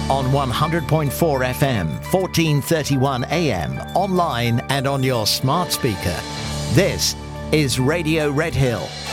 on 100.4 FM, 1431 AM, online and on your smart speaker. This is Radio Red Hill.